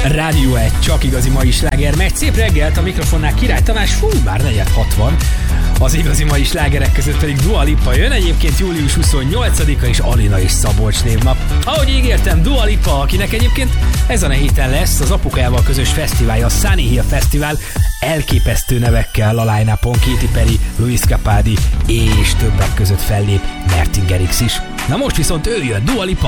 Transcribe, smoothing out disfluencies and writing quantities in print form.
Rádió 1, csak igazi mai sláger megy. Szép reggelt, a mikrofonnál Király Tamás, már 4:60. Az igazi mai slágerek között pedig Dua Lipa jön, egyébként július 28-a és Alina és Szabolcs névnap. Ahogy ígértem, Dua Lipa, akinek egyébként ezen a héten lesz az apukájával közös fesztiválja, a Sunny Hill Fesztivál, elképesztő nevekkel a line-upon, Katy Perry, Luis Capaldi és többek között fellép Martin Garrix is. Na most viszont ő jön, Dua Lipa.